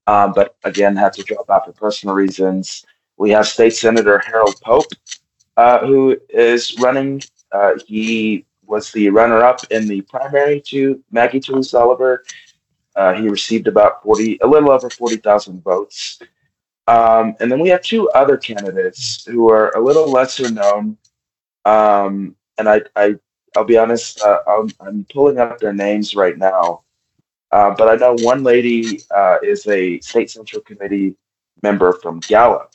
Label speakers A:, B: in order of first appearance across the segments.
A: but again had to drop out for personal reasons. We have State Senator Harold Pope, who is running. He was the runner-up in the primary to Maggie Toulouse Oliver. He received about a little over 40,000 votes. And then we have two other candidates who are a little lesser known. And I'll be honest, I'm pulling up their names right now. But I know one lady is a state central committee member from Gallup.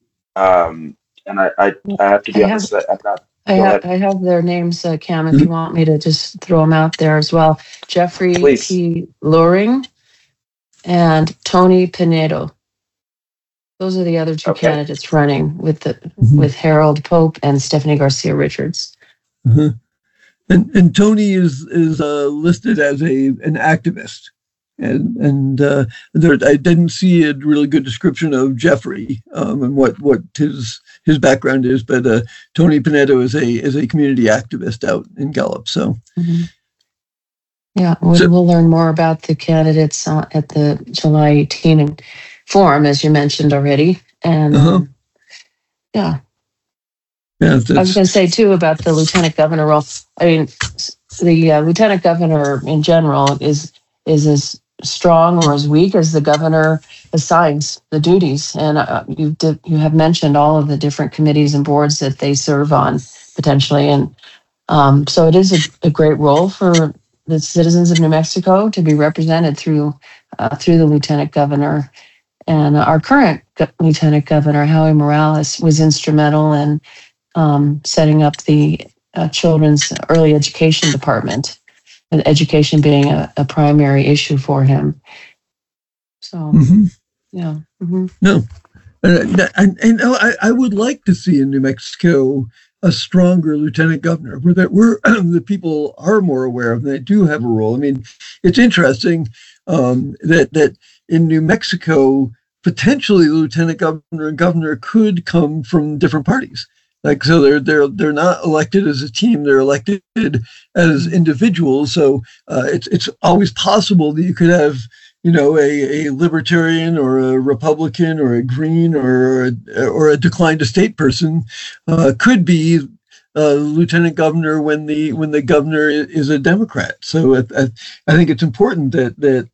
A: And I have to
B: I
A: be
B: have
A: honest, I'm not.
B: I have their names, Cam, if you want me to just throw them out there as well. Jeffrey
A: Please.
B: P. Loring and Tony Pinedo. Those are the other two
A: Okay.
B: candidates running with Harold Pope and Stephanie Garcia Richards.
C: Mm-hmm. And Tony is listed as an activist, and I didn't see a really good description of Jeffrey and what his background is, but Tony Pinedo is a community activist out in Gallup. So,
B: yeah, we'll learn more about the candidates at the July 18 forum, as you mentioned already, and yeah. Yeah, I was going to say too about the lieutenant governor role. I mean, the lieutenant governor in general is as strong or as weak as the governor assigns the duties. And you have mentioned all of the different committees and boards that they serve on potentially, and so it is a great role for the citizens of New Mexico to be represented through the lieutenant governor. And our current lieutenant governor, Howie Morales, was instrumental in setting up the children's early education department, with education being a primary issue for him. So, yeah. Mm-hmm.
C: No, and I would like to see in New Mexico a stronger lieutenant governor, where the people are more aware of, and they do have a role. I mean, it's interesting that in New Mexico, potentially the lieutenant governor and governor could come from different parties. Like, so they're not elected as a team; they're elected as individuals. So it's always possible that you could have, a libertarian or a Republican or a Green or a declined to state person could be lieutenant governor when the governor is a Democrat. So I think it's important that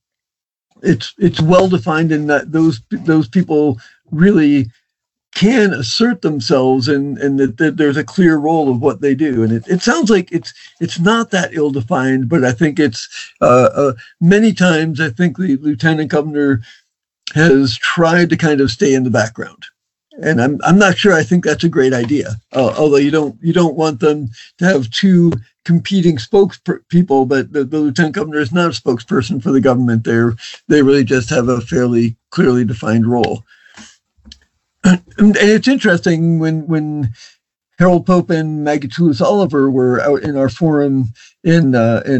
C: it's well defined, and that those people really can assert themselves, and that there's a clear role of what they do. And it sounds like it's not that ill-defined, but I think it's many times I think the lieutenant governor has tried to kind of stay in the background, and I'm not sure I think that's a great idea. Although you don't want them to have two competing spokespeople, but the lieutenant governor is not a spokesperson for the government. They really just have a fairly clearly defined role. And it's interesting when Harold Pope and Maggie Toulouse Oliver were out in our forum in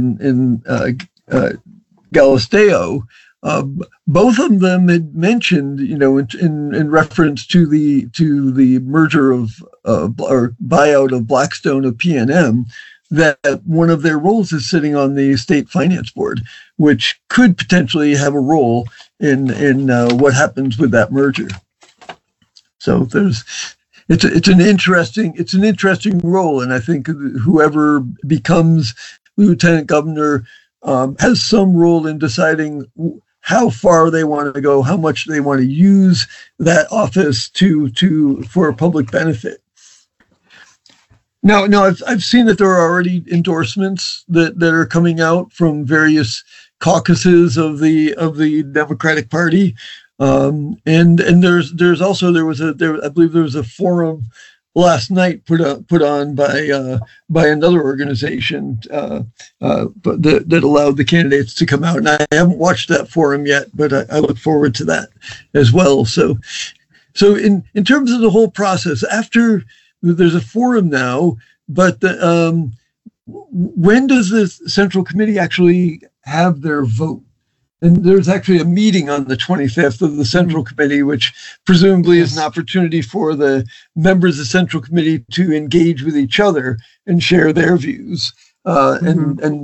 C: Galisteo. Both of them had mentioned, in reference to the merger of or buyout of Blackstone of PNM, that one of their roles is sitting on the state finance board, which could potentially have a role in what happens with that merger. So it's an interesting role, and I think whoever becomes lieutenant governor has some role in deciding how far they want to go, how much they want to use that office for public benefit. Now I've seen that there are already endorsements that are coming out from various caucuses of the Democratic Party. And there's also I believe there was a forum last night put on by another organization that allowed the candidates to come out. And I haven't watched that forum yet, but I look forward to that as well. So in terms of the whole process, after there's a forum now, but when does the Central Committee actually have their vote? And there's actually a meeting on the 25th of the Central Committee, which presumably is an opportunity for the members of the Central Committee to engage with each other and share their views. And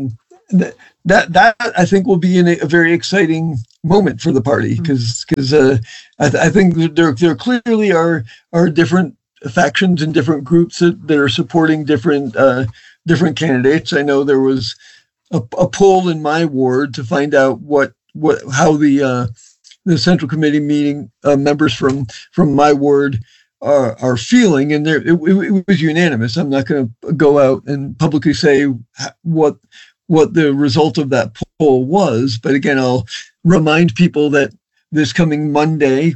C: that I think will be a very exciting moment for the party because I think there clearly are different factions and different groups that are supporting different candidates. I know there was a poll in my ward to find out how the Central Committee meeting members from my ward are feeling, and it was unanimous. I'm not going to go out and publicly say what the result of that poll was, but again, I'll remind people that this coming Monday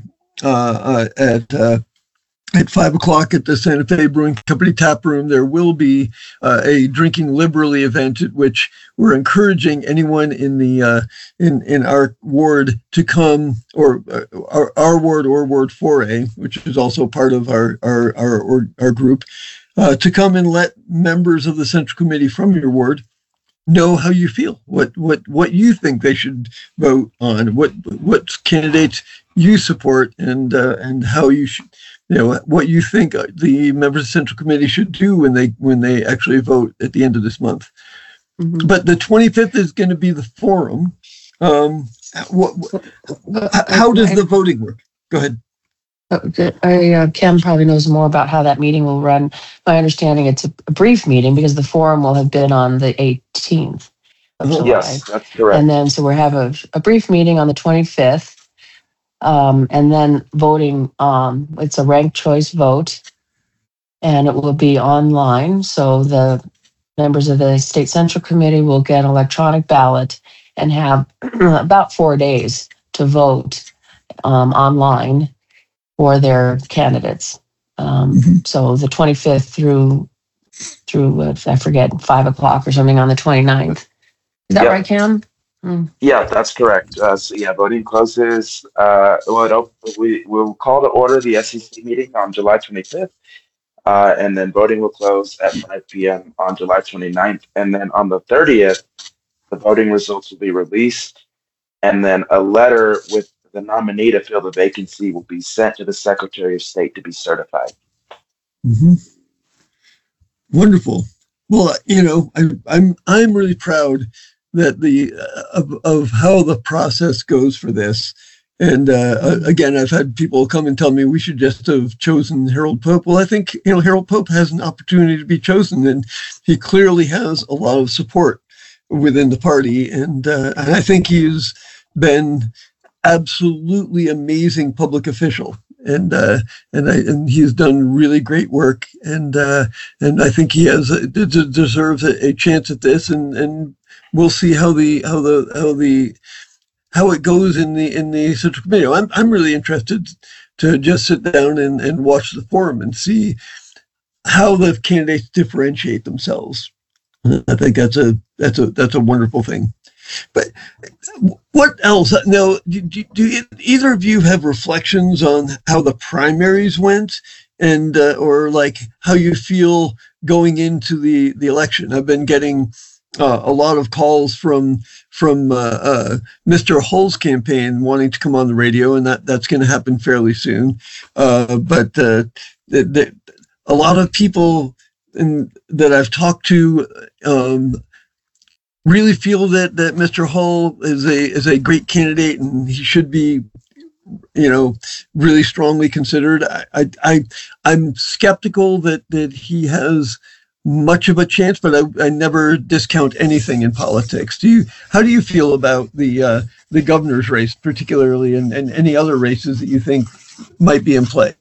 C: at 5:00 at the Santa Fe Brewing Company tap room, there will be a drinking liberally event at which we're encouraging anyone in the in our ward to come, or our ward or Ward 4A, which is also part of our group, to come and let members of the Central Committee from your ward know how you feel, what you think they should vote on, what candidates you support, and how you should, what you think the members of the Central Committee should do when they actually vote at the end of this month. Mm-hmm. But the 25th is going to be the forum. How does the voting work? Go ahead.
B: Ken probably knows more about how that meeting will run. My understanding, it's a brief meeting because the forum will have been on the 18th of July.
A: Yes, that's correct.
B: And then, so we'll have a brief meeting on the 25th. And then voting, it's a ranked choice vote, and it will be online. So the members of the State Central Committee will get an electronic ballot and have about 4 days to vote online for their candidates. So the 25th through I forget, 5:00 or something on the 29th. Is that right, Cam?
A: Yeah, that's correct. So voting closes. We'll call to order the SEC meeting on July 25th, and then voting will close at 5 p.m. on July 29th. And then on the 30th, the voting results will be released, and then a letter with the nominee to fill the vacancy will be sent to the Secretary of State to be certified.
C: Mm-hmm. Wonderful. Well, I'm really proud that of how the process goes for this. And again, I've had people come and tell me we should just have chosen Harold Pope. Well, I think Harold Pope has an opportunity to be chosen, and he clearly has a lot of support within the party. And I think he's been absolutely amazing public official. And he's done really great work, and I think he deserves a chance at this, and we'll see how it goes in the Central Committee. I'm really interested to just sit down and watch the forum and see how the candidates differentiate themselves. I think that's a wonderful thing. But what else? Now, do either of you have reflections on how the primaries went, and or like how you feel going into the election? I've been getting a lot of calls from Mr. Hull's campaign wanting to come on the radio, and that's going to happen fairly soon. But a lot of people that I've talked to really feel that Mr. Hull is a great candidate, and he should be, really strongly considered. I'm skeptical that he has much of a chance, but I never discount anything in politics. How do you feel about the governor's race, particularly, and any other races that you think might be in play?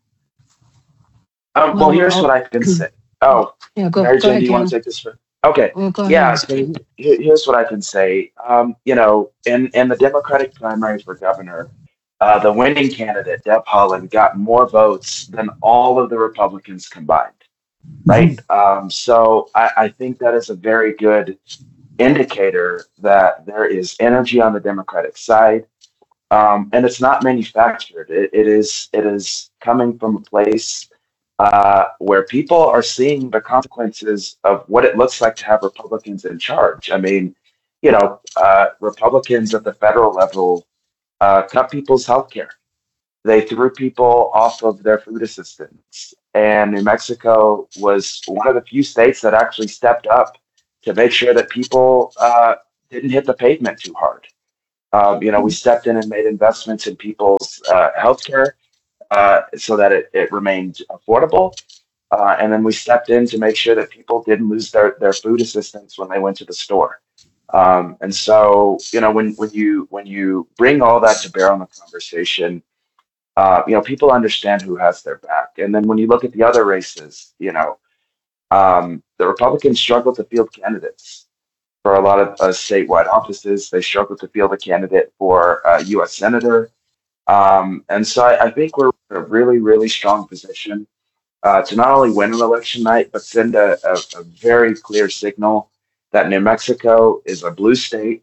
A: Well, here's what I can say. Oh, yeah, Mary Jane, do you want to take this first? Okay.
B: Well,
A: Here's what I can say. In the Democratic primary for governor, the winning candidate, Deb Haaland, got more votes than all of the Republicans combined. Right. Mm-hmm. So I think that is a very good indicator that there is energy on the Democratic side. And it's not manufactured. It is coming from a place where people are seeing the consequences of what it looks like to have Republicans in charge. I mean, Republicans at the federal level cut people's health care. They threw people off of their food assistance. And New Mexico was one of the few states that actually stepped up to make sure that people didn't hit the pavement too hard. We stepped in and made investments in people's healthcare so that it remained affordable. And then we stepped in to make sure that people didn't lose their food assistance when they went to the store. And so, when you bring all that to bear on the conversation, people understand who has their back. And then when you look at the other races, the Republicans struggle to field candidates for a lot of statewide offices. They struggle to field a candidate for U.S. senator. And so I think we're in a really, really strong position to not only win an election night, but send a very clear signal that New Mexico is a blue state,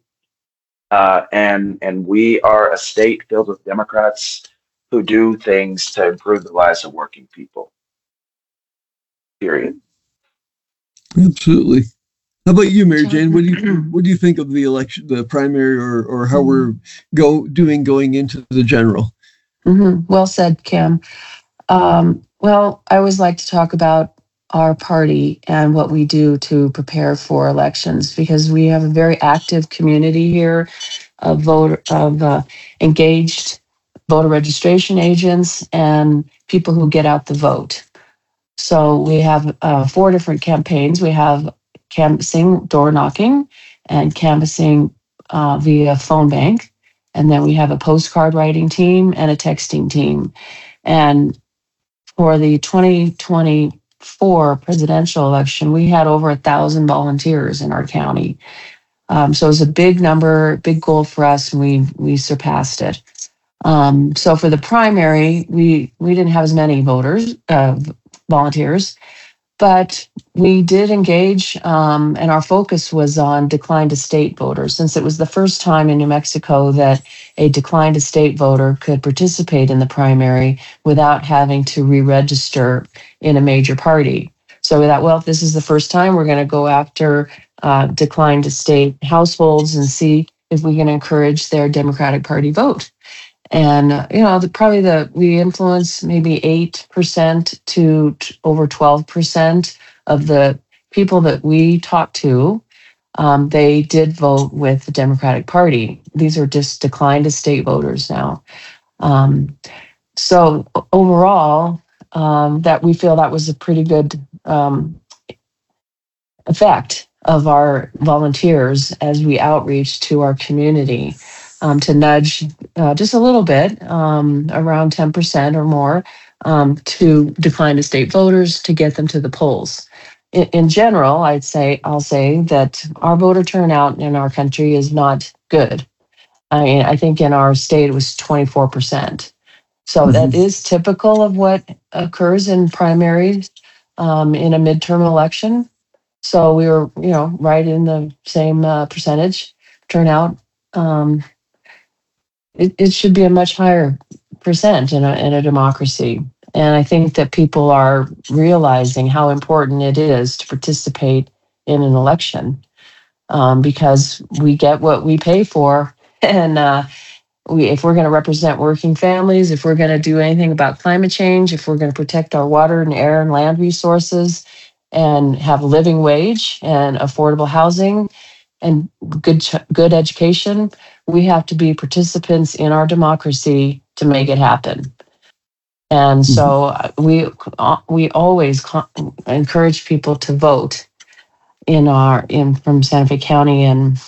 A: and we are a state filled with Democrats who do things to improve the lives of working people. Period.
C: Absolutely. How about you, Mary Jane? What do you think of the election, the primary, or how we're going into the general?
B: Well said, Cam. Well, I always like to talk about our party and what we do to prepare for elections, because we have a very active community here of engaged voter registration agents and people who get out the vote. So we have 4 different campaigns. We have canvassing, door knocking, and canvassing via phone bank. And then we have a postcard writing team and a texting team. And for the 2024 presidential election, we had over 1,000 volunteers in our county. So it was a big number, big goal for us, and we surpassed it. So for the primary, we didn't have as many volunteers, but we did engage, and our focus was on declined estate voters, since it was the first time in New Mexico that a declined estate voter could participate in the primary without having to re-register in a major party. So we thought, well, if this is the first time, we're going to go after declined estate households and see if we can encourage their Democratic Party vote. And we influence maybe 8% to over 12% of the people that we talked to. They did vote with the Democratic Party. These are just declined estate voters now. So overall, that we feel that was a pretty good effect of our volunteers as we outreach to our community, to nudge just a little bit, around 10% or more, to declined estate voters, to get them to the polls. In general, I'll say that our voter turnout in our country is not good. I think in our state it was 24%. So that is typical of what occurs in primaries in a midterm election. So we were, right in the same percentage turnout. It should be a much higher percent in a democracy. And I think that people are realizing how important it is to participate in an election, because we get what we pay for. And if we're going to represent working families, if we're going to do anything about climate change, if we're going to protect our water and air and land resources, and have a living wage and affordable housing and good education, we have to be participants in our democracy to make it happen. And so we always encourage people to vote from Santa Fe County. And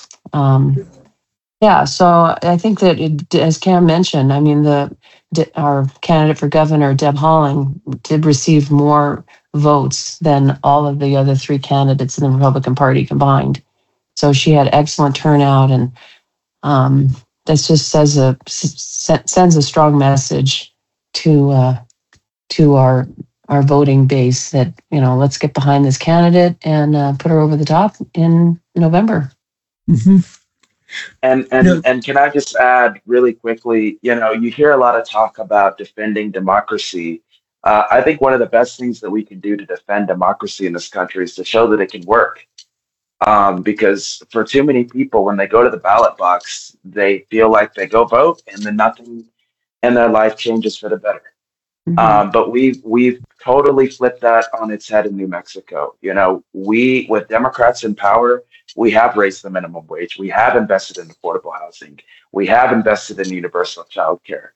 B: so I think that as Cam mentioned, I mean, our candidate for governor, Deb Haaland, did receive more votes than all of the other 3 candidates in the Republican Party combined. So she had excellent turnout, and this just sends a strong message to our voting base that, let's get behind this candidate and put her over the top in November.
A: And can I just add really quickly, you hear a lot of talk about defending democracy. I think one of the best things that we can do to defend democracy in this country is to show that it can work. Because for too many people, when they go to the ballot box, they feel like they go vote and then nothing in their life changes for the better. But we've totally flipped that on its head in New Mexico. We, with Democrats in power, we have raised the minimum wage. We have invested in affordable housing. We have invested in universal child care.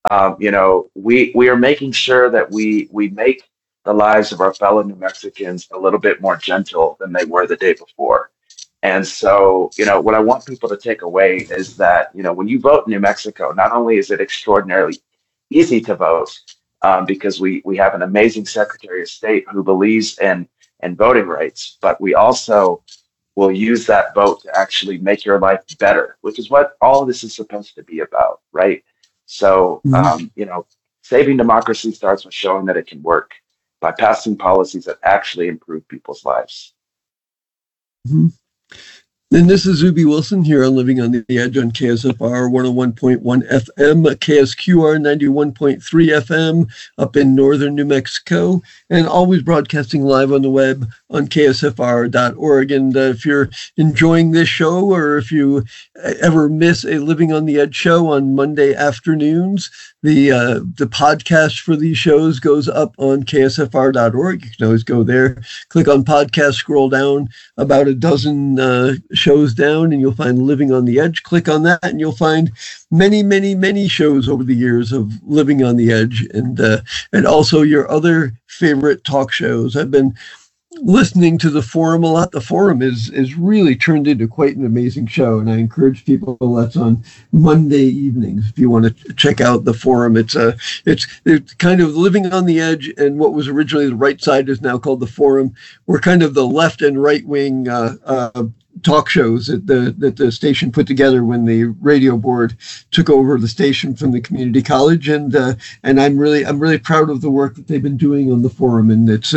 A: We are making sure that we make the lives of our fellow New Mexicans a little bit more gentle than they were the day before. And so, what I want people to take away is that, when you vote in New Mexico, not only is it extraordinarily easy to vote, because we have an amazing Secretary of State who believes in voting rights, but we also will use that vote to actually make your life better, which is what all of this is supposed to be about, right? So, saving democracy starts with showing that it can work by passing policies that actually improve people's lives.
C: Mm-hmm. And this is Zuby Wilson here on Living on the Edge on KSFR 101.1 FM, KSQR 91.3 FM up in northern New Mexico, and always broadcasting live on the web on ksfr.org. And if you're enjoying this show, or if you ever miss a Living on the Edge show on Monday afternoons, the podcast for these shows goes up on ksfr.org. You can always go there, click on podcast, scroll down about a dozen shows down, and you'll find Living on the Edge. Click on that, and you'll find many, many, many shows over the years of Living on the Edge, and also your other favorite talk shows. I've been listening to the Forum a lot. The Forum is really turned into quite an amazing show, and I encourage people, that's on Monday evenings, if you want to check out the Forum. It's kind of Living on the Edge, and what was originally the right side is now called the Forum. We're kind of the left and right wing talk shows that the station put together when the radio board took over the station from the community college, and I'm really proud of the work that they've been doing on the Forum, and it's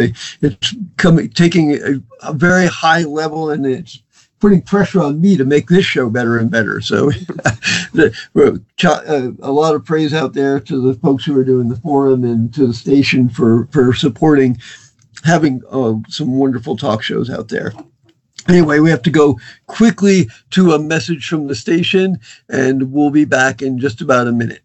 C: taking a very high level, and it's putting pressure on me to make this show better and better. So a lot of praise out there to the folks who are doing the Forum, and to the station for supporting having some wonderful talk shows out there. Anyway, we have to go quickly to a message from the station, and we'll be back in just about a minute.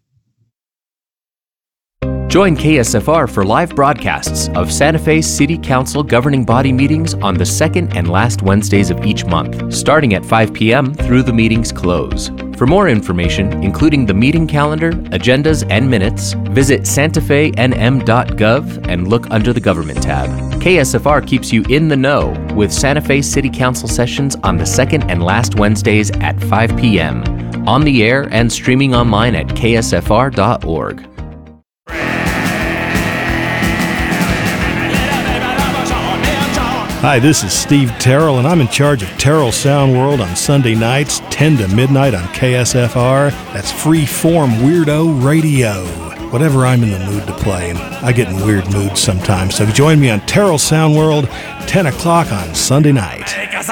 D: Join KSFR for live broadcasts of Santa Fe City Council governing body meetings on the second and last Wednesdays of each month, starting at 5 p.m. through the meeting's close. For more information, including the meeting calendar, agendas, and minutes, visit santafenm.gov and look under the Government tab. KSFR keeps you in the know with Santa Fe City Council sessions on the second and last Wednesdays at 5 p.m. on the air and streaming online at ksfr.org.
E: Hi, this is Steve Terrell, and I'm in charge of Terrell Sound World on Sunday nights, 10 to midnight on KSFR. That's free-form weirdo radio. Whatever I'm in the mood to play, and I get in weird moods sometimes. So join me on Terrell Sound World, 10 o'clock on Sunday night.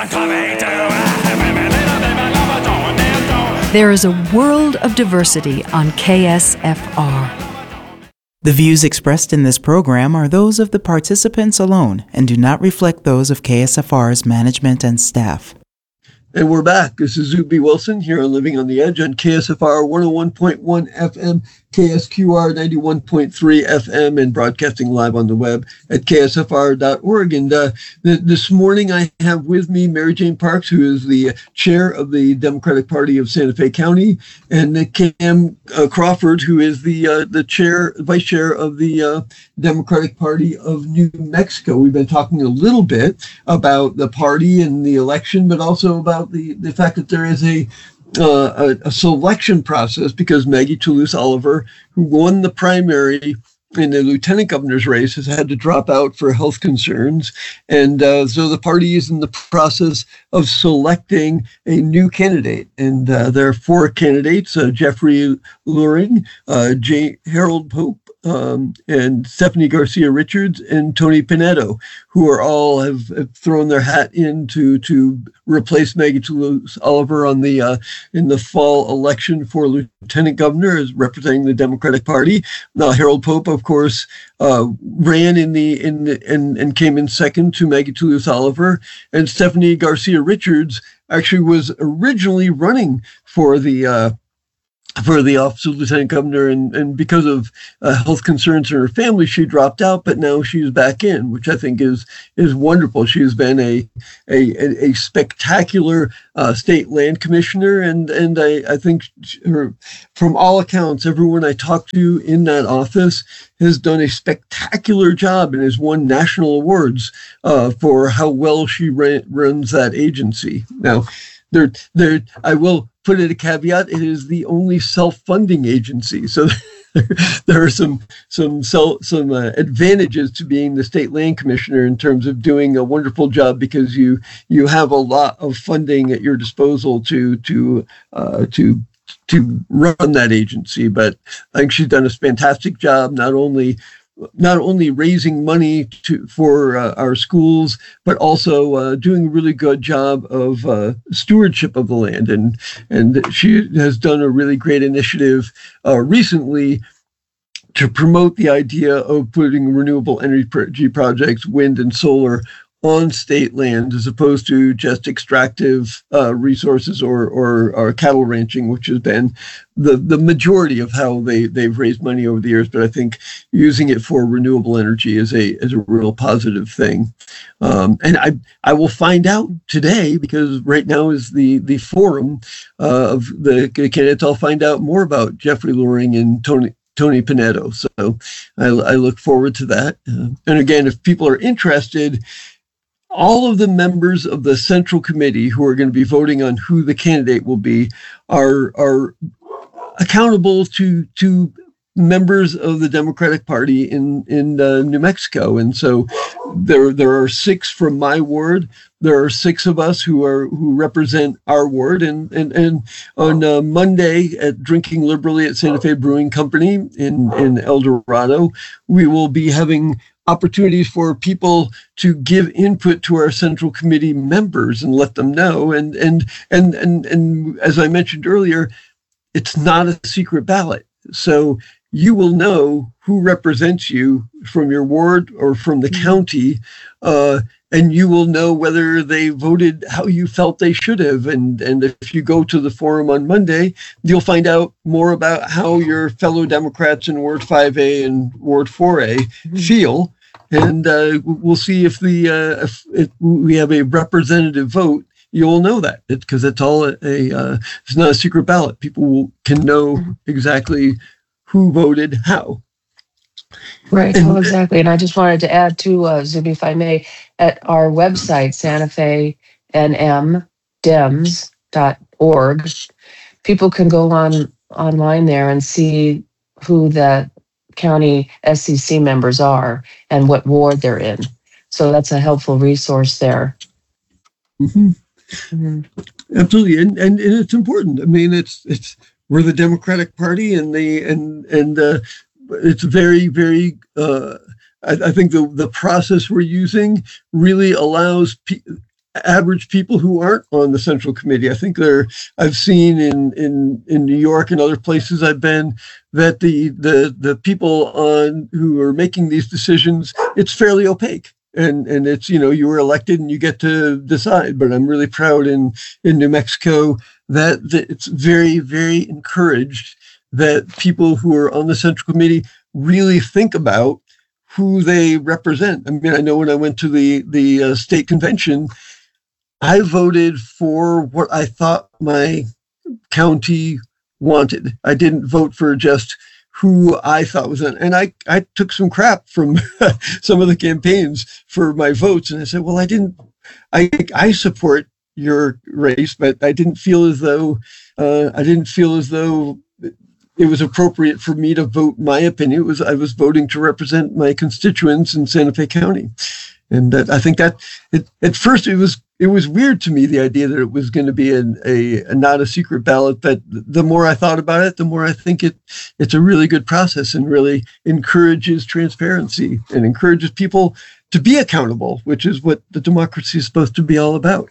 F: There is a world of diversity on KSFR.
G: The views expressed in this program are those of the participants alone and do not reflect those of KSFR's management and staff.
C: And we're back. This is Zuby Wilson here on Living on the Edge on KSFR 101.1 FM, KSQR 91.3 FM, and broadcasting live on the web at ksfr.org. And this morning I have with me Mary Jane Parks, who is the chair of the Democratic Party of Santa Fe County, and Cam Crawford, who is the vice chair of the Democratic Party of New Mexico. We've been talking a little bit about the party and the election, but also about the fact that there is a selection process, because Maggie Toulouse Oliver, who won the primary in the lieutenant governor's race, has had to drop out for health concerns. And so the party is in the process of selecting a new candidate. And there are four candidates, Jeffrey Luring, Harold Pope, and Stephanie Garcia Richards and Tony Pinedo, who are all have thrown their hat in to replace Maggie Toulouse Oliver on the in the fall election for lieutenant governor, as representing the Democratic Party. Now, Harold Pope, of course, ran and came in second to Maggie Toulouse Oliver, and Stephanie Garcia Richards actually was originally running for the for the office of lieutenant governor, and because of health concerns in her family, she dropped out, but now she's back in, which I think is wonderful. She has been a spectacular state land commissioner, and I think her, from all accounts, everyone I talked to in that office has done a spectacular job and has won national awards for how well she runs that agency. Now, I will put it a caveat: it is the only self-funding agency, so there are some advantages to being the state land commissioner in terms of doing a wonderful job, because you have a lot of funding at your disposal to run that agency. But I think she's done a fantastic job, not only raising money for our schools, but also doing a really good job of stewardship of the land. And she has done a really great initiative recently to promote the idea of putting renewable energy projects, wind and solar, on state land, as opposed to just extractive resources or cattle ranching, which has been the majority of how they've raised money over the years. But I think using it for renewable energy is a real positive thing. And I will find out today, because right now is the forum of the candidates. I'll find out more about Jeffrey Loring and Tony Pinedo. So I look forward to that. And again, if people are interested, all of the members of the Central Committee who are going to be voting on who the candidate will be are accountable to members of the Democratic Party in New Mexico. And so there are 6 from my ward. There are 6 of us who represent our ward. And on Monday at Drinking Liberally at Santa Fe Brewing Company in El Dorado, we will be having opportunities for people to give input to our Central Committee members and let them know. And as I mentioned earlier, it's not a secret ballot. So you will know who represents you from your ward or from the county, and you will know whether they voted how you felt they should have. And if you go to the forum on Monday, you'll find out more about how your fellow Democrats in Ward 5A and Ward 4A feel. And we'll see if we have a representative vote. You will know that, because it's all it's not a secret ballot. People can know exactly who voted how.
B: Right. Well, exactly. And I just wanted to add to Zuby, if I may, at our website, santafenmdems.org, people can go online there and see who the county SCC members are and what ward they're in. So that's a helpful resource there.
C: Mm-hmm. Mm-hmm. Absolutely, and it's important. I mean, it's we're the Democratic Party, and it's very, very. I think the process we're using really allows average people who aren't on the Central Committee. I think I've seen in New York and other places I've been that the people who are making these decisions, it's fairly opaque. And it's, you were elected and you get to decide. But I'm really proud in New Mexico that it's very, very encouraged that people who are on the Central Committee really think about who they represent. I mean, I know when I went to the state convention, I voted for what I thought my county wanted. I didn't vote for just who I thought was in. And I took some crap from some of the campaigns for my votes. And I said, well, I support your race, but I didn't feel as though it was appropriate for me to vote my opinion. I was voting to represent my constituents in Santa Fe County. And I think that at first it was weird to me, the idea that it was going to be a not a secret ballot. But the more I thought about it, the more I think it's a really good process and really encourages transparency and encourages people to be accountable, which is what the democracy is supposed to be all about.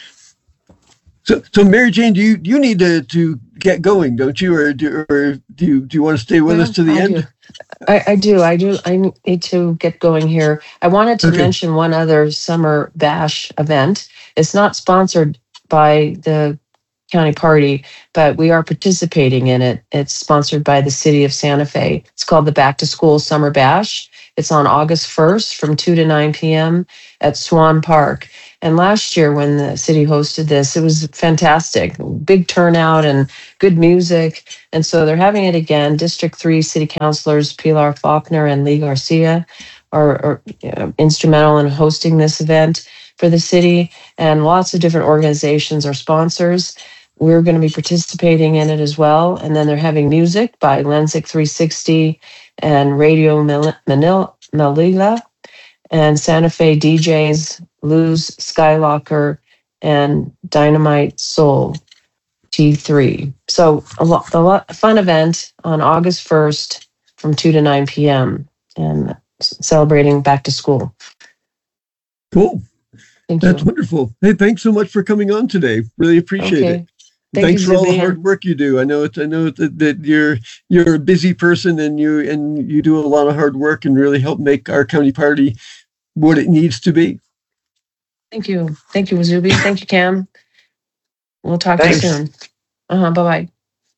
C: So Mary Jane, do you need to get going, don't you, or do you want to stay with us to the end?
B: I do. I need to get going here. I wanted to mention one other summer bash event. It's not sponsored by the county party, but we are participating in it. It's sponsored by the city of Santa Fe. It's called the Back to School Summer Bash. It's on August 1st from 2 to 9 p.m. at Swan Park. And last year, when the city hosted this, it was fantastic. Big turnout and good music. And so they're having it again. District 3 city councilors Pilar Faulkner and Lee Garcia are instrumental in hosting this event for the city. And lots of different organizations are sponsors. We're going to be participating in it as well. And then they're having music by Lensic 360 and Radio Melilla and Santa Fe DJs Luz Skylocker and Dynamite Soul T3. So a lot fun event on August 1st from 2 to 9 p.m. and celebrating back to school.
C: Cool. That's wonderful. Hey, thanks so much for coming on today. Really appreciate it. Thanks for all the hard work you do. I know that you're a busy person and you do a lot of hard work and really help make our county party what it needs to be.
B: Thank you, Zuby. Thank you, Cam. We'll talk to you soon. Bye-bye.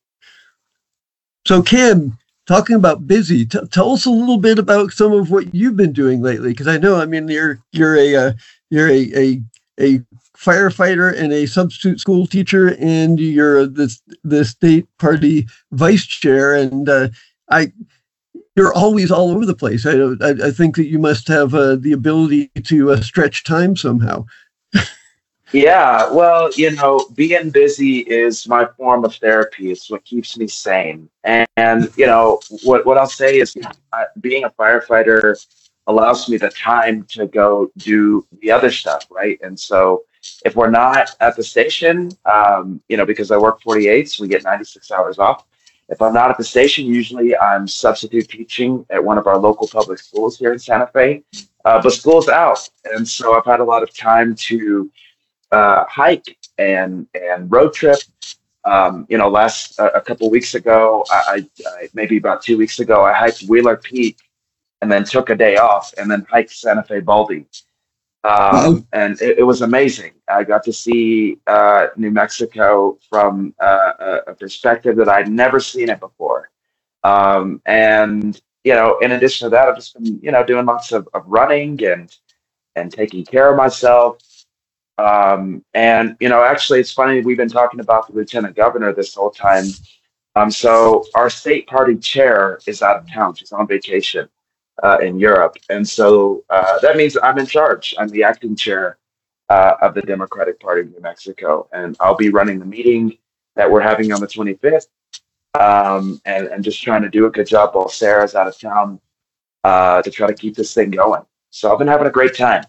C: So, Cam, talking about busy, tell us a little bit about some of what you've been doing lately, because I know, I mean, you're a firefighter and a substitute school teacher, and you're the state party vice chair, and you're always all over the place. I think that you must have the ability to stretch time somehow.
A: Yeah, well, being busy is my form of therapy. It's what keeps me sane. And what I'll say is being a firefighter allows me the time to go do the other stuff, right? And so if we're not at the station, because I work 48s, we get 96 hours off. If I'm not at the station, usually I'm substitute teaching at one of our local public schools here in Santa Fe. But school's out. And so I've had a lot of time to hike and road trip. A couple weeks ago, I maybe about 2 weeks ago, I hiked Wheeler Peak and then took a day off and then hiked Santa Fe Baldy. And it was amazing. I got to see New Mexico from a perspective that I'd never seen it before. And in addition to that, I've just been, doing lots of running and taking care of myself. Actually, it's funny, we've been talking about the lieutenant governor this whole time. So our state party chair is out of town. She's on vacation in Europe. And so that means I'm in charge. I'm the acting chair of the Democratic Party of New Mexico. And I'll be running the meeting that we're having on the 25th and just trying to do a good job while Sarah's out of town to try to keep this thing going. So I've been having a great time.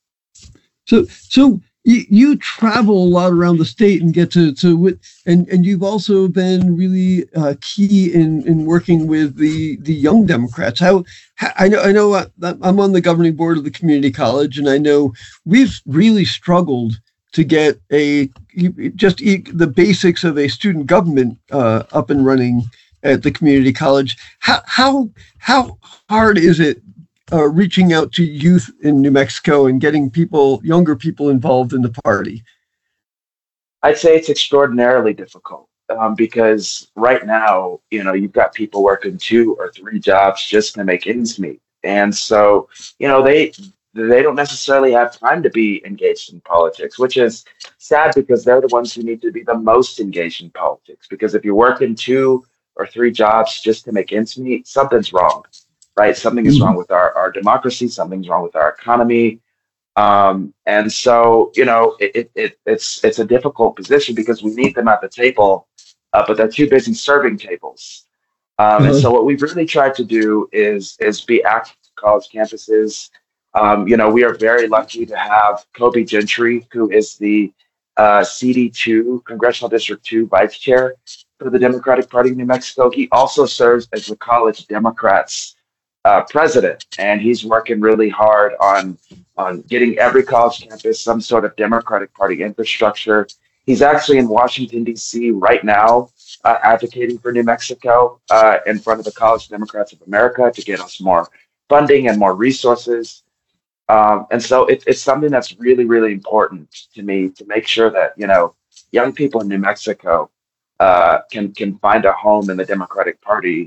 C: So you travel a lot around the state and get and you've also been really key in working with the young Democrats. I know I'm on the governing board of the community college, and I know we've really struggled to get the basics of a student government up and running at the community college. How hard is it reaching out to youth in New Mexico and getting younger people involved in the party?
A: I'd say it's extraordinarily difficult because right now, you've got people working 2 or 3 jobs just to make ends meet. And so, they don't necessarily have time to be engaged in politics, which is sad because they're the ones who need to be the most engaged in politics. Because if you're working 2 or 3 jobs just to make ends meet, something's wrong. Right, something is wrong with our democracy. Something's wrong with our economy, and so it's a difficult position because we need them at the table, but they're too busy serving tables. And so what we've really tried to do is be active at college campuses. We are very lucky to have Kobe Gentry, who is the CD2 Congressional District 2 Vice Chair for the Democratic Party of New Mexico. He also serves as the College Democrats president, and he's working really hard on getting every college campus some sort of Democratic Party infrastructure. He's actually in Washington, D.C. right now advocating for New Mexico in front of the College Democrats of America to get us more funding and more resources. And so it's something that's really, really important to me to make sure that, young people in New Mexico can find a home in the Democratic Party.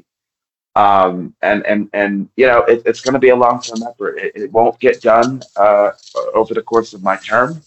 A: And it's going to be a long-term effort. It won't get done over the course of my term,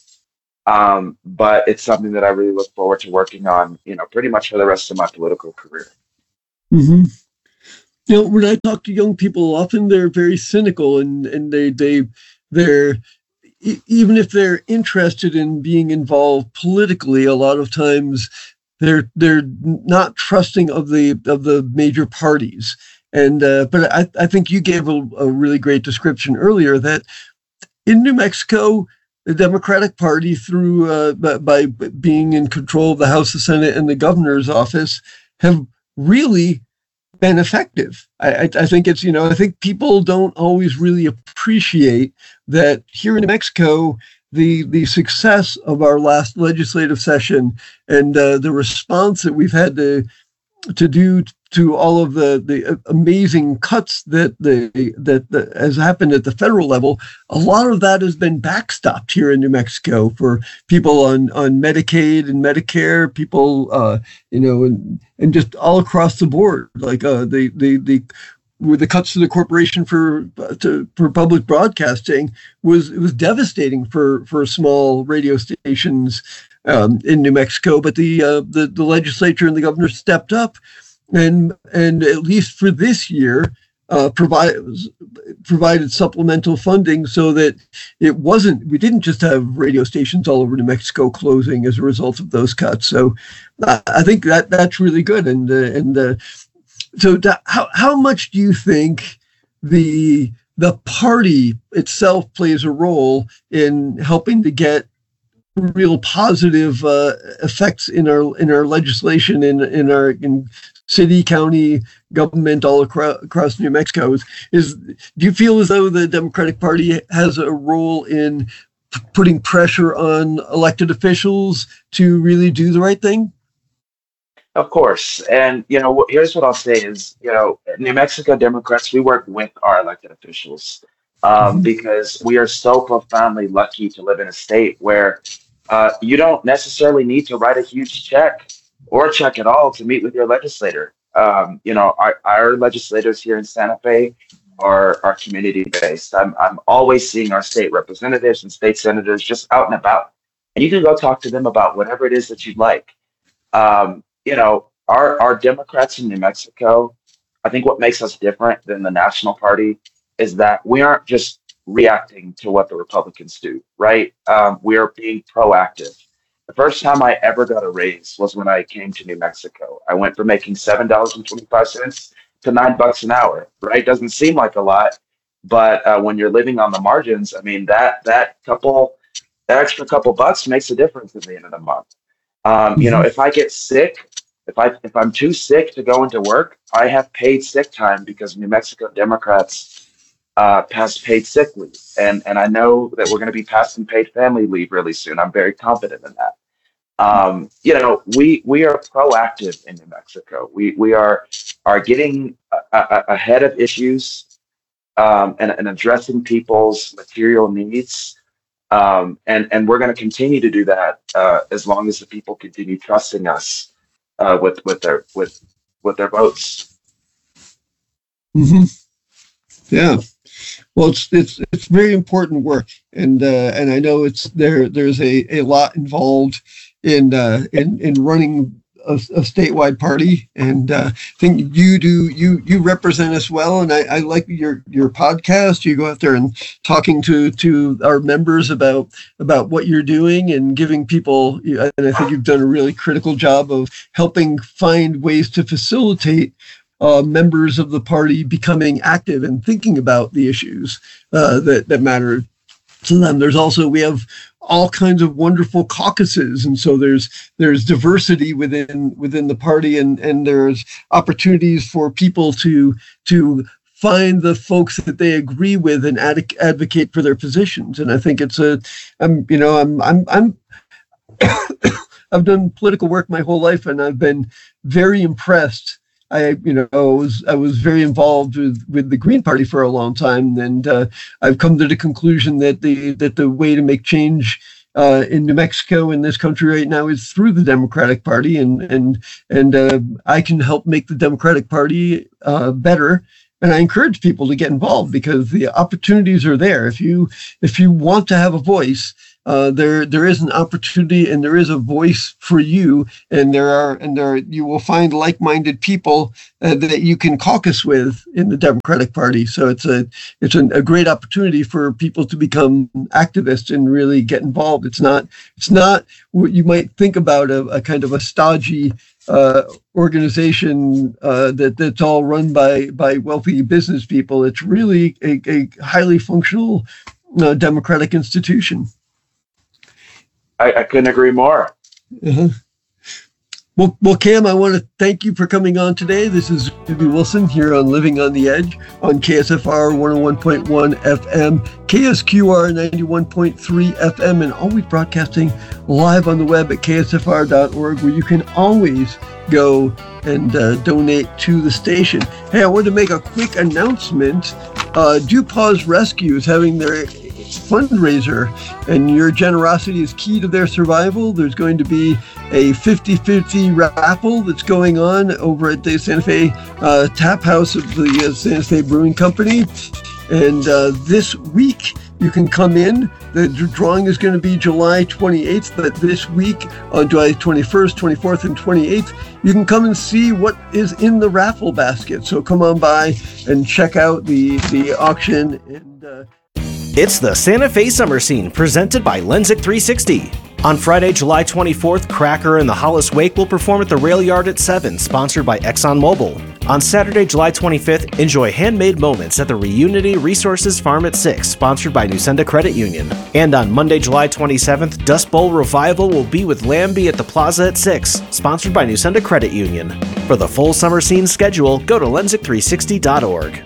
A: but it's something that I really look forward to working on, pretty much for the rest of my political career.
C: Mm-hmm. When I talk to young people, often they're very cynical, and they're even if they're interested in being involved politically, a lot of times they're not trusting of the major parties. And but I think you gave a really great description earlier that in New Mexico, the Democratic Party, through by being in control of the House, the Senate, and the governor's office, have really been effective. I think it's, I think people don't always really appreciate that here in New Mexico, the success of our last legislative session and the response that we've had to do to all of the amazing cuts that has happened at the federal level, a lot of that has been backstopped here in New Mexico for people on Medicaid and Medicare, people, and just all across the board, like with the cuts to the Corporation for Public Broadcasting was devastating for small radio stations in New Mexico. But the legislature and the governor stepped up, and at least for this year, provided supplemental funding so that we didn't just have radio stations all over New Mexico closing as a result of those cuts. So I think that's really good. So how much do you think the party itself plays a role in helping to get real positive effects in our legislation, in city, county government all across New Mexico? Do you feel as though the Democratic Party has a role in putting pressure on elected officials to really do the right thing?
A: Of course. And, here's what I'll say is, New Mexico Democrats, we work with our elected officials because we are so profoundly lucky to live in a state where you don't necessarily need to write a huge check or a check at all to meet with your legislator. Our legislators here in Santa Fe are community-based. I'm always seeing our state representatives and state senators just out and about. And you can go talk to them about whatever it is that you'd like. Our Democrats in New Mexico, I think what makes us different than the national party is that we aren't just reacting to what the Republicans do, right? We are being proactive. The first time I ever got a raise was when I came to New Mexico. I went from making $7.25 to $9 an hour, right? Doesn't seem like a lot, but when you're living on the margins, I mean, that extra couple bucks makes a difference at the end of the month. If I get sick, if I'm too sick to go into work, I have paid sick time because New Mexico Democrats passed paid sick leave, and I know that we're going to be passing paid family leave really soon. I'm very confident in that. We are proactive in New Mexico. We are getting ahead of issues and addressing people's material needs. And we're going to continue to do that as long as the people continue trusting us with their votes.
C: Mm-hmm. Yeah. Well, it's very important work, and I know there's a lot involved in running a statewide party, and I think you represent us well, and I like your podcast. You go out there and talking to our members about what you're doing and giving people, and I think you've done a really critical job of helping find ways to facilitate members of the party becoming active and thinking about the issues that matter to them. We have all kinds of wonderful caucuses, and so there's diversity within the party, and there's opportunities for people to find the folks that they agree with and advocate for their positions. And I think I've done political work my whole life, and I've been very impressed. I was very involved with the Green Party for a long time, and I've come to the conclusion that the way to make change in New Mexico, in this country right now, is through the Democratic Party, and I can help make the Democratic Party better. And I encourage people to get involved because the opportunities are there. If you want to have a voice, there is an opportunity and there is a voice for you. And you will find like-minded people that you can caucus with in the Democratic Party. So it's a great opportunity for people to become activists and really get involved. It's not what you might think about a kind of a stodgy organization that's all run by wealthy business people. It's really a highly functional democratic institution.
A: I couldn't agree more.
C: Uh-huh. Well, Cam, I want to thank you for coming on today. This is Ruby Wilson here on Living on the Edge on KSFR 101.1 FM, KSQR 91.3 FM, and always broadcasting live on the web at ksfr.org, where you can always go and donate to the station. Hey, I wanted to make a quick announcement. DuPause Rescue is having their fundraiser, and your generosity is key to their survival. There's going to be a 50-50 raffle that's going on over at the Santa Fe Tap House of the Santa Fe Brewing Company. And this week, you can come in. The drawing is going to be July 28th, but this week, on July 21st, 24th, and 28th, you can come and see what is in the raffle basket. So come on by and check out the auction. And
H: it's the Santa Fe Summer Scene, presented by Lenzik 360. On Friday, July 24th, Cracker and the Hollis Wake will perform at the Rail Yard at 7, sponsored by ExxonMobil. On Saturday, July 25th, enjoy handmade moments at the Reunity Resources Farm at 6, sponsored by Nusenda Credit Union. And on Monday, July 27th, Dust Bowl Revival will be with Lambie at the Plaza at 6, sponsored by Nusenda Credit Union. For the full Summer Scene schedule, go to lenzik360.org.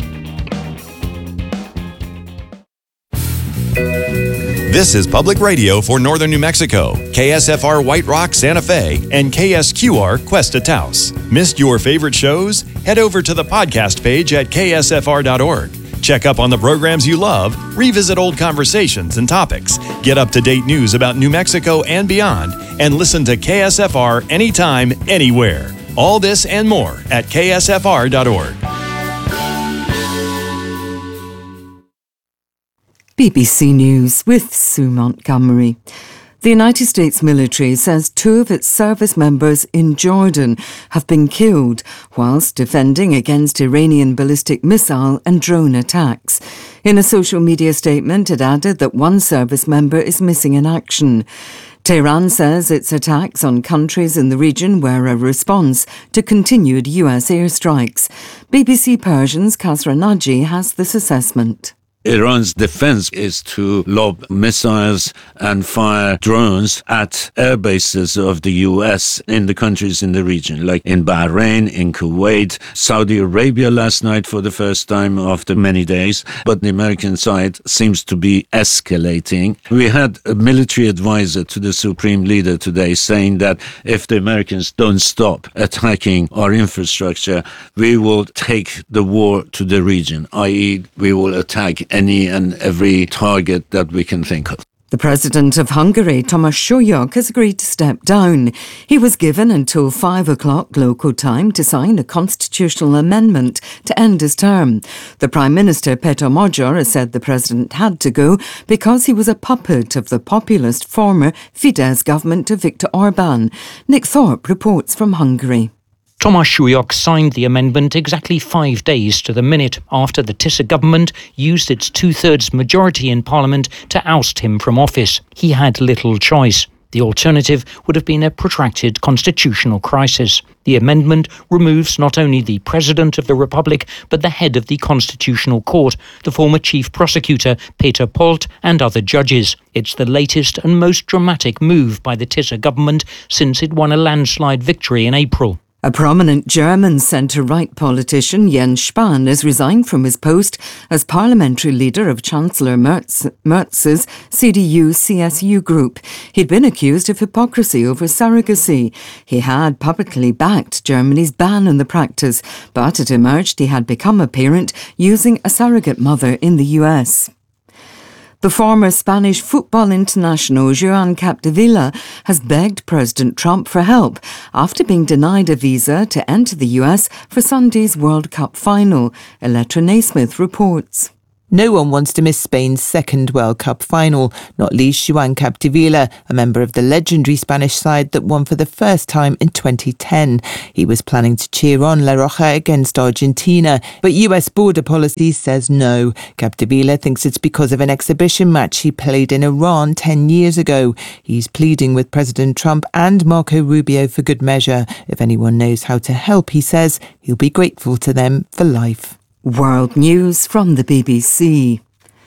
I: This is Public Radio for Northern New Mexico, KSFR White Rock, Santa Fe, and KSQR Cuesta Taos. Missed your favorite shows? Head over to the podcast page at ksfr.org. Check up on the programs you love, revisit old conversations and topics, get up-to-date news about New Mexico and beyond, and listen to KSFR anytime, anywhere. All this and more at ksfr.org.
F: BBC News with Sue Montgomery. The United States military says 2 of its service members in Jordan have been killed whilst defending against Iranian ballistic missile and drone attacks. In a social media statement, it added that 1 service member is missing in action. Tehran says its attacks on countries in the region were a response to continued US airstrikes. BBC Persian's Kasra Naji has this assessment.
J: Iran's defense is to lob missiles and fire drones at air bases of the U.S. in the countries in the region, like in Bahrain, in Kuwait, Saudi Arabia last night for the first time after many days. But the American side seems to be escalating. We had a military advisor to the Supreme Leader today saying that if the Americans don't stop attacking our infrastructure, we will take the war to the region, i.e. we will attack any and every target that we can think of.
F: The president of Hungary, Tomáš Sólyom, has agreed to step down. He was given until 5 o'clock local time to sign a constitutional amendment to end his term. The Prime Minister, Péter Magyar, has said the president had to go because he was a puppet of the populist former Fidesz government of Viktor Orbán. Nick Thorpe reports from Hungary.
K: Tomáš Sólyom signed the amendment exactly 5 days to the minute after the Tisza government used its 2/3 majority in Parliament to oust him from office. He had little choice. The alternative would have been a protracted constitutional crisis. The amendment removes not only the President of the Republic, but the head of the Constitutional Court, the former Chief Prosecutor, Peter Polt, and other judges. It's the latest and most dramatic move by the Tisza government since it won a landslide victory in April.
F: A prominent German centre-right politician, Jens Spahn, has resigned from his post as parliamentary leader of Chancellor Merz's CDU-CSU group. He'd been accused of hypocrisy over surrogacy. He had publicly backed Germany's ban on the practice, but it emerged he had become a parent using a surrogate mother in the US. The former Spanish football international Joan Capdevila has begged President Trump for help after being denied a visa to enter the US for Sunday's World Cup final. Electra Naismith reports.
L: No one wants to miss Spain's second World Cup final, not least Joan Capdevila, a member of the legendary Spanish side that won for the first time in 2010. He was planning to cheer on La Roja against Argentina, but US border policy says no. Capdevila thinks it's because of an exhibition match he played in Iran 10 years ago. He's pleading with President Trump and Marco Rubio for good measure. If anyone knows how to help, he says, he'll be grateful to them for life.
F: World News from the BBC.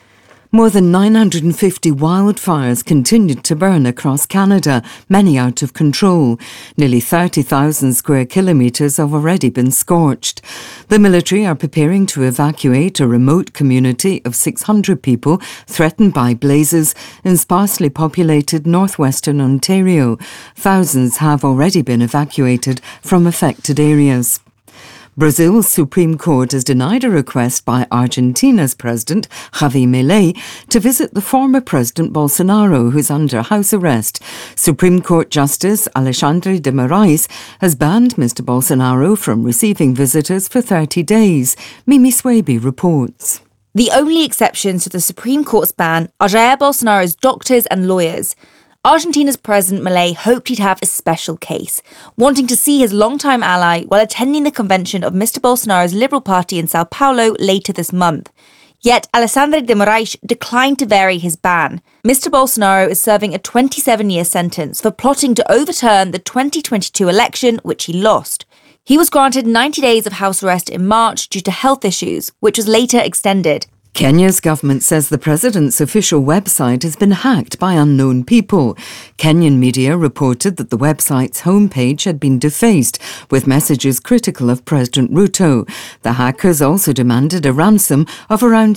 F: More than 950 wildfires continued to burn across Canada, many out of control. Nearly 30,000 square kilometres have already been scorched. The military are preparing to evacuate a remote community of 600 people threatened by blazes in sparsely populated northwestern Ontario. Thousands have already been evacuated from affected areas. Brazil's Supreme Court has denied a request by Argentina's President, Javier Milei, to visit the former President Bolsonaro, who's under house arrest. Supreme Court Justice Alexandre de Moraes has banned Mr. Bolsonaro from receiving visitors for 30 days. Mimi Swaby reports.
M: The only exceptions to the Supreme Court's ban are Jair Bolsonaro's doctors and lawyers. Argentina's President Milei hoped he'd have a special case, wanting to see his longtime ally while attending the convention of Mr. Bolsonaro's Liberal Party in Sao Paulo later this month. Yet Alexandre de Moraes declined to vary his ban. Mr. Bolsonaro is serving a 27-year sentence for plotting to overturn the 2022 election, which he lost. He was granted 90 days of house arrest in March due to health issues, which was later extended.
F: Kenya's government says the president's official website has been hacked by unknown people. Kenyan media reported that the website's homepage had been defaced, with messages critical of President Ruto. The hackers also demanded a ransom of around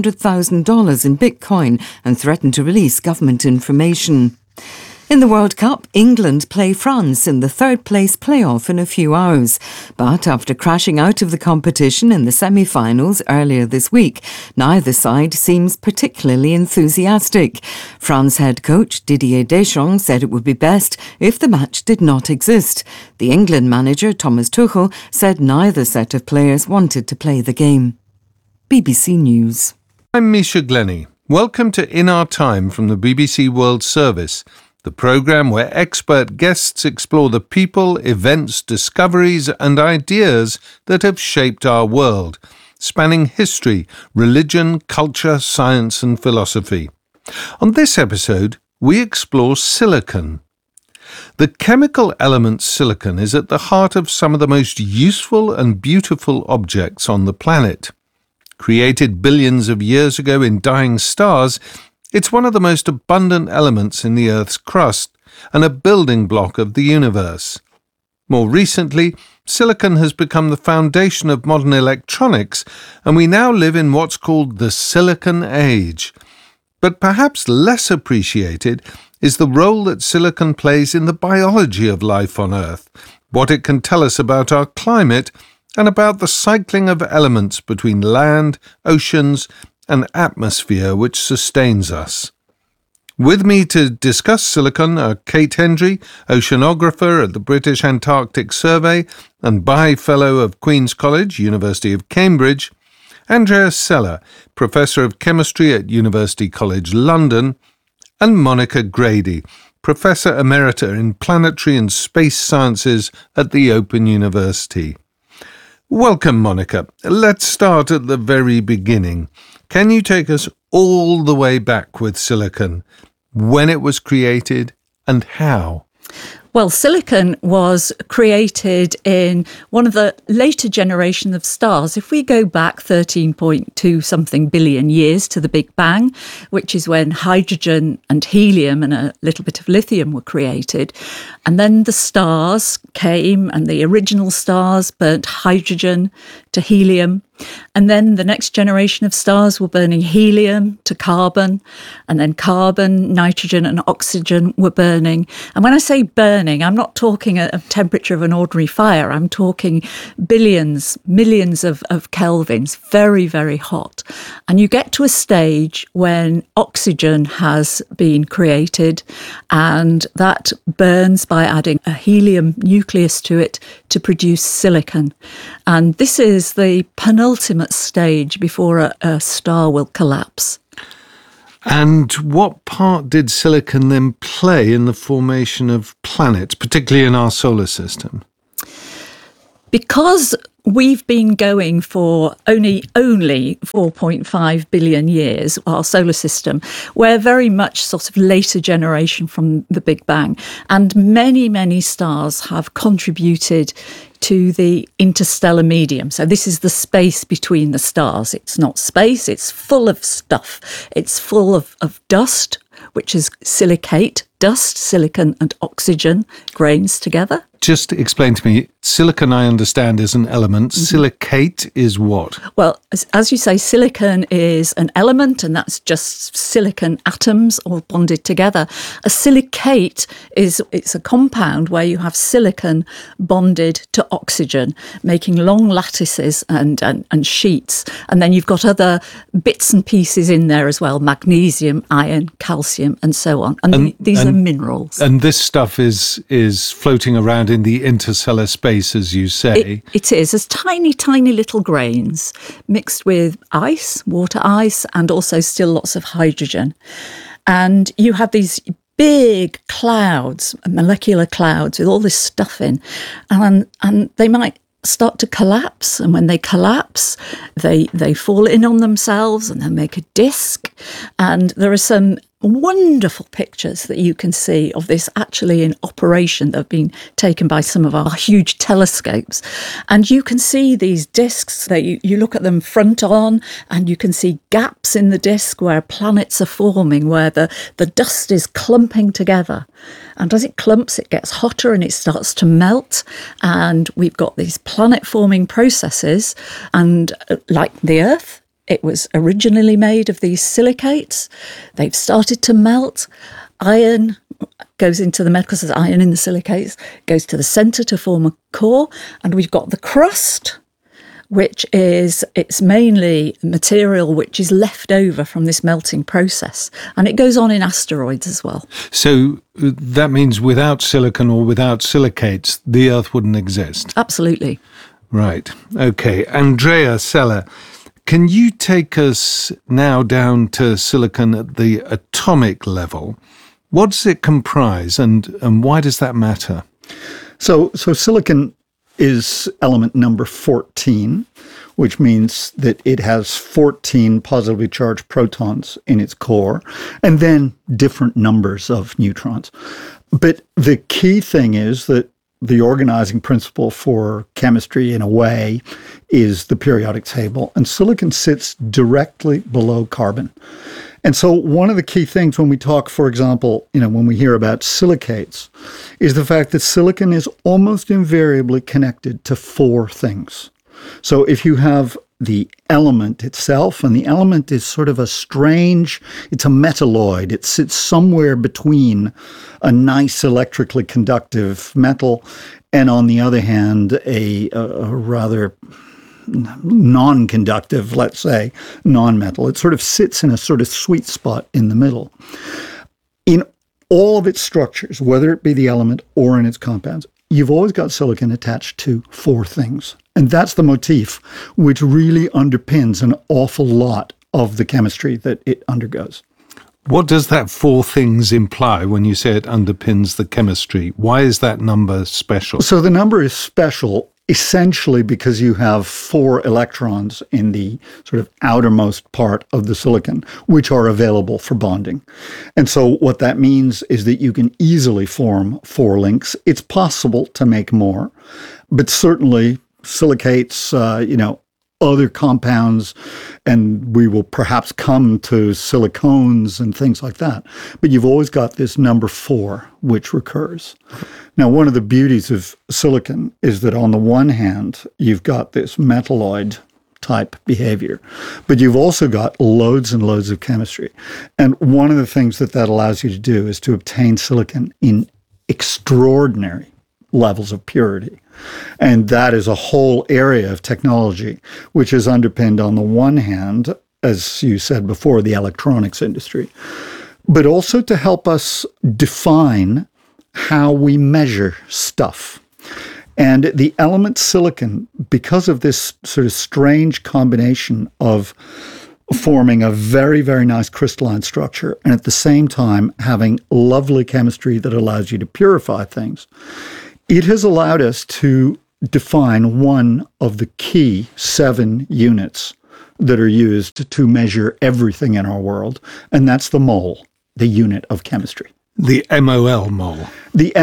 F: $300,000 in Bitcoin and threatened to release government information. In the World Cup, England play France in the third-place playoff in a few hours. But after crashing out of the competition in the semi-finals earlier this week, neither side seems particularly enthusiastic. France head coach Didier Deschamps said it would be best if the match did not exist. The England manager Thomas Tuchel said neither set of players wanted to play the game. BBC News.
N: I'm Misha Glenny. Welcome to In Our Time from the BBC World Service, the programme where expert guests explore the people, events, discoveries and ideas that have shaped our world, spanning history, religion, culture, science and philosophy. On this episode, we explore silicon. The chemical element silicon is at the heart of some of the most useful and beautiful objects on the planet. Created billions of years ago in dying stars, it's one of the most abundant elements in the Earth's crust and a building block of the universe. More recently, silicon has become the foundation of modern electronics, and we now live in what's called the Silicon Age. But perhaps less appreciated is the role that silicon plays in the biology of life on Earth, what it can tell us about our climate, and about the cycling of elements between land, oceans, and atmosphere which sustains us. With me to discuss silicon are Kate Hendry, oceanographer at the British Antarctic Survey and Bahe Fellow of Queen's College, University of Cambridge, Andrea Sella, Professor of Chemistry at University College London, and Monica Grady, Professor Emerita in Planetary and Space Sciences at the Open University. Welcome, Monica. Let's start at the very beginning. Can you take us all the way back with silicon, when it was created and how?
O: Well, silicon was created in one of the later generation of stars. If we go back 13.2 something billion years to the Big Bang, which is when hydrogen and helium and a little bit of lithium were created. And then the stars came and the original stars burnt hydrogen, to helium. And then the next generation of stars were burning helium to carbon, and then carbon, nitrogen and oxygen were burning. And when I say burning, I'm not talking a temperature of an ordinary fire. I'm talking billions, millions of kelvins, very, very hot. And you get to a stage when oxygen has been created, and that burns by adding a helium nucleus to it to produce silicon. And this is the penultimate stage before a star will collapse.
N: And what part did silicon then play in the formation of planets, particularly in our solar system?
O: Because we've been going for only 4.5 billion years, our solar system, we're very much sort of later generation from the Big Bang. And many, many stars have contributed to the interstellar medium. So this is the space between the stars. It's not space, it's full of stuff. It's full of dust, which is silicate, dust, silicon and oxygen grains together.
N: Just explain to me, silicon I understand is an element. Mm-hmm. Silicate is what?
O: Well, as you say, silicon is an element, and that's just silicon atoms all bonded together. A silicate it's a compound where you have silicon bonded to oxygen, making long lattices and sheets. And then you've got other bits and pieces in there as well, magnesium, iron, calcium, and so on. And these are minerals.
N: And this stuff is floating around in the interstellar space, as you say.
O: It is. As tiny, tiny little grains mixed with ice, water ice, and also still lots of hydrogen. And you have these big clouds, molecular clouds with all this stuff in, and they might start to collapse, and when they collapse they fall in on themselves and then make a disk. And there are some wonderful pictures that you can see of this actually in operation that have been taken by some of our huge telescopes. And you can see these disks that you look at them front on, and you can see gaps in the disk where planets are forming, where the dust is clumping together. And as it clumps, it gets hotter and it starts to melt. And we've got these planet forming processes. And like the Earth, it was originally made of these silicates. They've started to melt. Iron goes into the metal, because there's iron in the silicates, goes to the centre to form a core. And we've got the crust, which it's mainly material which is left over from this melting process. And it goes on in asteroids as well.
N: So that means without silicon or without silicates, the Earth wouldn't exist?
O: Absolutely.
N: Right. Okay. Andrea Sella, can you take us now down to silicon at the atomic level? What does it comprise, and why does that matter?
P: So silicon is element number 14, which means that it has 14 positively charged protons in its core, and then different numbers of neutrons. But the key thing is that the organizing principle for chemistry, in a way, is the periodic table. And silicon sits directly below carbon. And so one of the key things when we talk, for example, when we hear about silicates, is the fact that silicon is almost invariably connected to four things. So if you have the element itself, and the element is sort of it's a metalloid. It sits somewhere between a nice electrically conductive metal and, on the other hand, a rather non-conductive, let's say, non-metal. It sort of sits in a sort of sweet spot in the middle. In all of its structures, whether it be the element or in its compounds, you've always got silicon attached to four things. And that's the motif which really underpins an awful lot of the chemistry that it undergoes.
N: What does that four things imply when you say it underpins the chemistry? Why is that number special?
P: So the number is special essentially because you have 4 electrons in the sort of outermost part of the silicon, which are available for bonding. And so what that means is that you can easily form 4 links. It's possible to make more, but certainly silicates, other compounds, and we will perhaps come to silicones and things like that. But you've always got this number 4, which recurs. Now, one of the beauties of silicon is that on the one hand, you've got this metalloid type behavior, but you've also got loads and loads of chemistry. And one of the things that allows you to do is to obtain silicon in extraordinary levels of purity. And that is a whole area of technology, which is underpinned on the one hand, as you said before, the electronics industry, but also to help us define how we measure stuff. And the element silicon, because of this sort of strange combination of forming a very, very nice crystalline structure and at the same time having lovely chemistry that allows you to purify things, it has allowed us to define one of the key 7 units that are used to measure everything in our world, and that's the mole, the unit of chemistry.
N: The MOL, mole.
P: The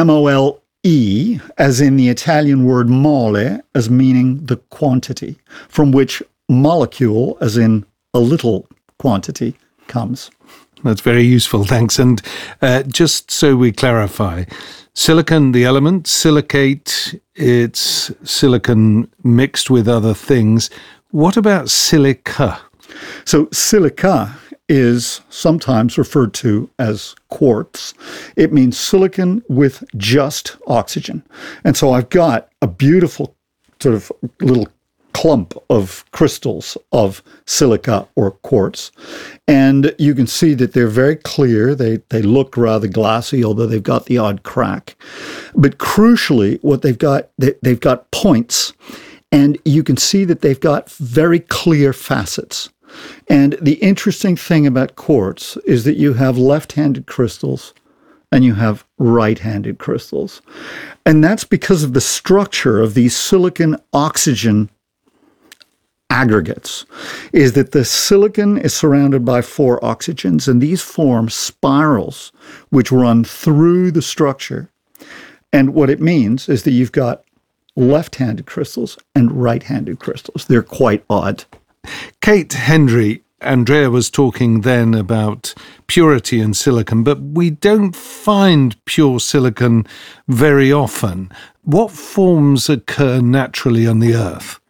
P: MOLE, as in the Italian word mole, as meaning the quantity, from which molecule, as in a little quantity, comes.
N: That's very useful, thanks. And just so we clarify, silicon, the element, silicate, it's silicon mixed with other things. What about silica?
P: So silica is sometimes referred to as quartz. It means silicon with just oxygen. And so I've got a beautiful sort of little clump of crystals of silica or quartz. And you can see that they're very clear. They look rather glassy, although they've got the odd crack. But crucially, what they've got points, and you can see that they've got very clear facets. And the interesting thing about quartz is that you have left-handed crystals and you have right-handed crystals. And that's because of the structure of these silicon-oxygen aggregates, is that the silicon is surrounded by 4 oxygens, and these form spirals which run through the structure. And what it means is that you've got left-handed crystals and right-handed crystals. They're quite odd.
N: Kate Hendry, Andrea was talking then about purity in silicon, but we don't find pure silicon very often. What forms occur naturally on the Earth?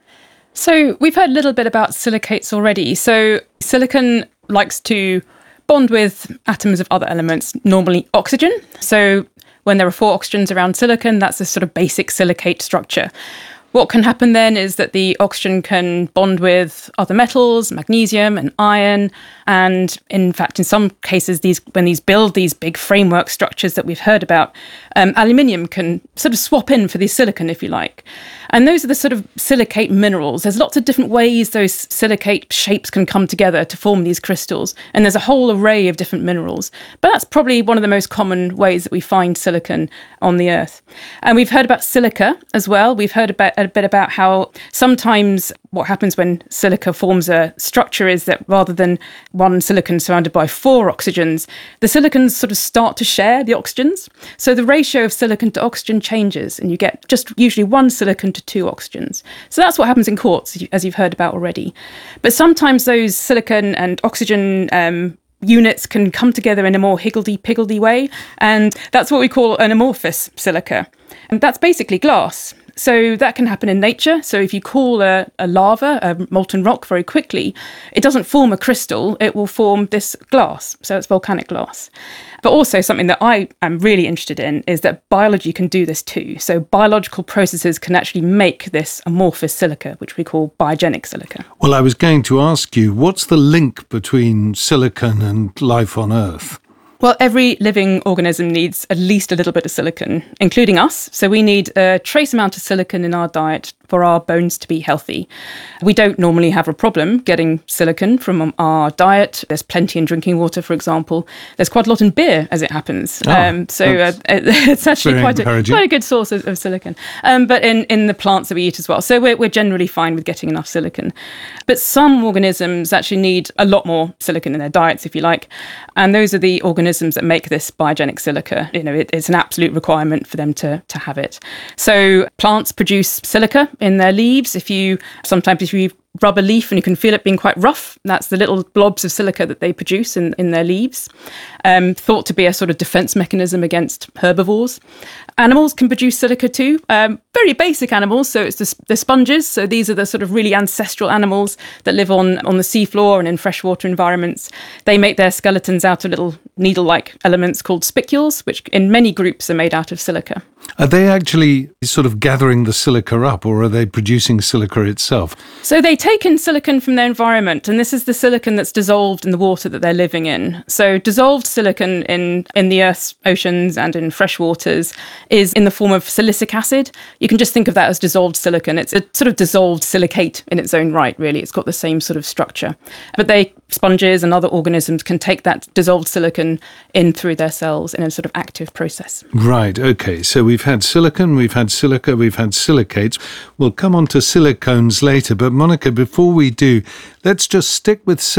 Q: So we've heard a little bit about silicates already. So silicon likes to bond with atoms of other elements, normally oxygen. So when there are 4 oxygens around silicon, that's a sort of basic silicate structure. What can happen then is that the oxygen can bond with other metals, magnesium and iron. And in fact, in some cases, when these build these big framework structures that we've heard about, aluminium can sort of swap in for the silicon, if you like. And those are the sort of silicate minerals. There's lots of different ways those silicate shapes can come together to form these crystals. And there's a whole array of different minerals. But that's probably one of the most common ways that we find silicon on the Earth. And we've heard about silica as well. We've heard a bit about how sometimes what happens when silica forms a structure is that rather than one silicon surrounded by 4 oxygens, the silicons sort of start to share the oxygens. So the ratio of silicon to oxygen changes, and you get just usually 1 silicon to 2 oxygens. So that's what happens in quartz, as you've heard about already. But sometimes those silicon and oxygen units can come together in a more higgledy-piggledy way, and that's what we call an amorphous silica. And that's basically glass. So that can happen in nature. So if you cool a lava, a molten rock, very quickly, it doesn't form a crystal, it will form this glass. So it's volcanic glass. But also something that I am really interested in is that biology can do this too. So biological processes can actually make this amorphous silica, which we call biogenic silica.
N: Well, I was going to ask you, what's the link between silicon and life on Earth?
Q: Well, every living organism needs at least a little bit of silicon, including us. So we need a trace amount of silicon in our diet for our bones to be healthy. We don't normally have a problem getting silicon from our diet. There's plenty in drinking water, for example. There's quite a lot in beer, as it happens. It's actually quite a good source of silicon. But in the plants that we eat as well. So we're generally fine with getting enough silicon. But some organisms actually need a lot more silicon in their diets, if you like. And those are the organisms that make this biogenic silica. It's an absolute requirement for them to have it. So plants produce silica in their leaves. If you rubber leaf, and you can feel it being quite rough. That's the little blobs of silica that they produce in their leaves, thought to be a sort of defense mechanism against herbivores. Animals can produce silica too, very basic animals. So it's the sponges. So these are the sort of really ancestral animals that live on the seafloor and in freshwater environments. They make their skeletons out of little needle-like elements called spicules, which in many groups are made out of silica.
N: Are they actually sort of gathering the silica up, or are they producing silica itself?
Q: So they take in silicon from their environment, and this is the silicon that's dissolved in the water that they're living in. So dissolved silicon in the Earth's oceans and in fresh waters is in the form of silicic acid. You can just think of that as dissolved silicon. It's a sort of dissolved silicate in its own right, really. It's got the same sort of structure. But sponges and other organisms can take that dissolved silicon in through their cells in a sort of active process.
N: Right, okay. So we've had silicon, we've had silica, we've had silicates. We'll come on to silicones later. But Monica, before we do, let's just stick with